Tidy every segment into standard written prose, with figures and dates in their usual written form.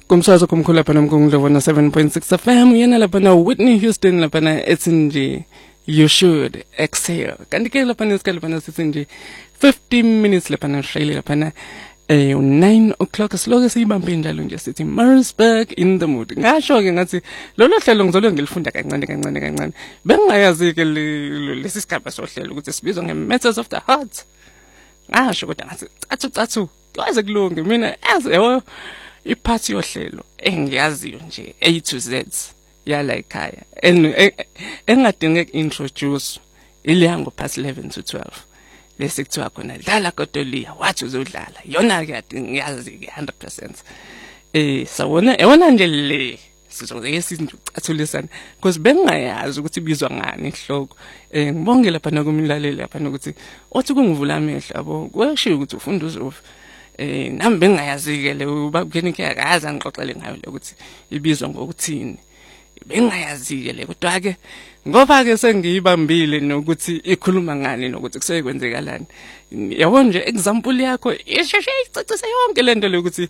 Kumswazo kumkhulu lapha namkungudlovu na 7.6 FM yena lapha na Whitney Houston lapha na ethi nje you should exhale. Kanti ke lapha nesikhathi lapha sithi nje 15 minutes lapha na shayile lapha na 9 o'clock siloke siyibambe njalo nje sithi Maritzburg in the mood. Ngasho ke ngathi lolo hlelo ngizolo ngilifunda kancane. Bengayazi ke lesi sigaba sohlelo ukuthi sibizwa nge-Matters of the Heart. Ngasho kodwa ngathi cathu kwaze kulunge mina yazi iphathi yohlelo engiyaziyo nje A to Z yala ekhaya engadinge introduce iliyango past 11 to 12 lesi kuthiwa khona dlala kodoliya wathi uzodlala yona ke ngiyazi ke 100% sawona yona nje le sizoke sizacathulisana because bengayazi ukuthi ibizwa ngani ihloko ngibonge lapha nakumlaleli lapha nokuthi othi kungivula amehlo yabo kweshiya ukuthi ufunda uzofa nami bengayazi ke le ubabukeni ke akazi angixoxele ngayo ukuthi ibizwa ngokuthini bengayazi ke le kodwa ke ngoba ke sengiyibambile nokuthi ikhuluma ngani nokuthi kusekwenzekalani yabo nje example yakho isheshe icacise yonke lento lokuthi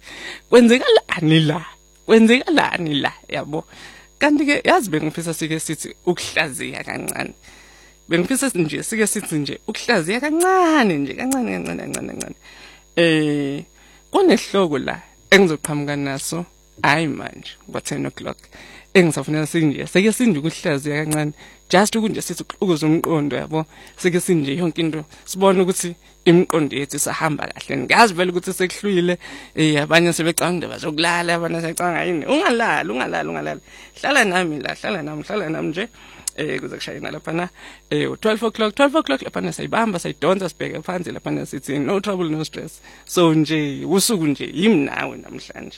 kwenzekalani la yabo kanti ke yazi bengifisa sike sithi ukuhlaziya kancane bengifisa nje sike sithi nje ukuhlaziya kancane kunehloko la engizoqhamuka naso hayi manje ngo10 o'clock engisafunela sinje seke sinje ukuhlaziya kancane just ukunje sithi ukuze umqondo yabo seke sinje yonke into sibone ukuthi imiqondo yethu sahamba kahle ngiyazi vele ukuthi sekuhluyile abanye sebecanga bazokulala abanye sebecanga yini ungalala hlala nami nje kuze kushayina lapha na 12 o'clock lapha na sayibamba sayidonsa sibheke phansi lapha na sithi no trouble no stress so nje usuku nje yimi nawe namhlanje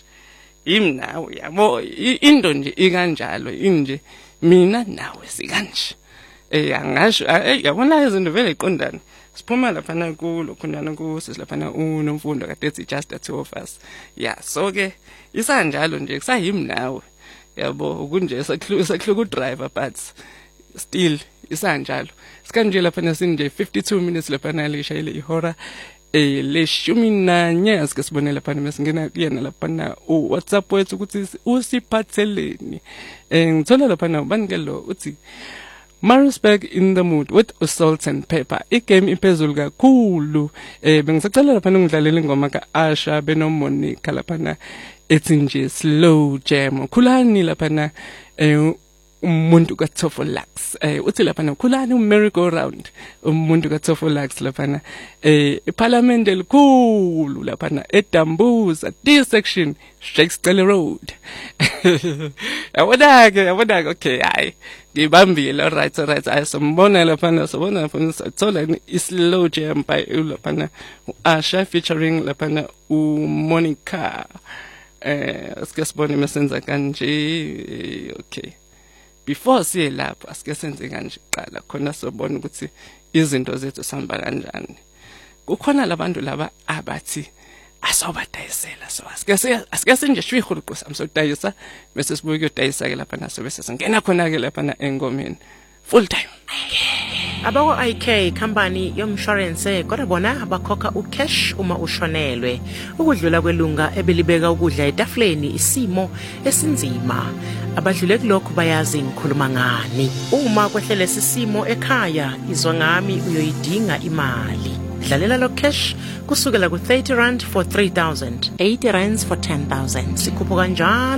yabo into nje ikanjalo inje mina nawe sikanje angasho yabona izinto vele iqondana siphuma lapha na kulo khonana kusisi lapha na unomfundo kade ethi just the two of us so ke isanjalo nje kusayimi nawe yabo kunje sekhloko udriver but still isanjalo sikanje lapha nasinje 52 minutes lapha nalishayile ihora leshumi nanye asike sibonela lapha mesingena kuyena lapha na WhatsApp wethu ukuthi usiphatheleni ngithola lapha na banikelo uthi Maritzburg in the mood with salt and pepper igame iphezulu kakhulu bengisacela lapha ngidlalela ingoma kaAsha benoMonica lapha na ethi nje slow jam khulani lapha na umuntu kaTofolax uthi lapha na khulani merry go round umuntu kaTofolax lapha na iparliament elikhulu lapha na eDambuza D section Shakespeare Road yabona ke okay hayi ngibambile alright ayisambona lapha na sobona lapha sathola islow jam by lapha na Asha featuring lapha na uMonica asike sibone mesenza kanje okay before siye lapho asike senze kanje qala khona sobona ukuthi izinto zethu sihamba kanjani kukhona labantu laba abathi asobadayisela so asike sinje shwihuluqo samsodayisa bese sibuye kuyodayisa ke lapha naso bese singena khona ke lapha na engomeni full time Abako IK company yomshwarense kodwa bona abakhokha ucash uma ushonelwe ukudlula kwelunga ebelibeka ukudla etafuleni isimo esinzima abadlule kulokho bayazi ngikhuluma ngani uma kwehlele sisimo ekhaya izwa ngami uyoyidinga imali dlalela lo cash kusukela ku 30 rand for 3000 80 rands for 10000 sikhuphuka njalo